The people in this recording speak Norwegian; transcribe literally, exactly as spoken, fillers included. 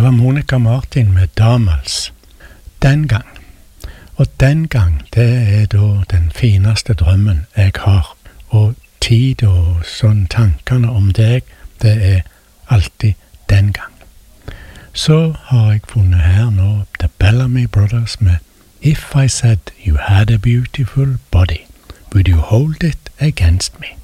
var Monica Martin med Damals. Den gang. Og den gang, det er da den fineste drømmen jeg har. Og tid og sånn tankene om deg, det er alltid den gang. Så har jeg funnet her nå The Bellamy Brothers med If I said you had a beautiful body, would you hold it against me?